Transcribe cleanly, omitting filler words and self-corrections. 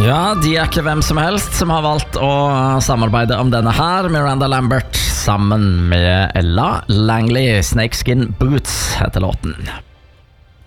Ja, de er ikke hvem som helst som har valgt å samarbeide om denne her. Miranda Lambert sammen med Ella Langley. Snakeskin Boots heter låten.